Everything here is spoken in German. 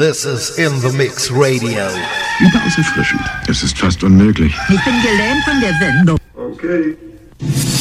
This is In The Mix Radio. Überaus erfrischend. Es ist fast unmöglich. Ich bin gelähmt von der Sendung. Okay.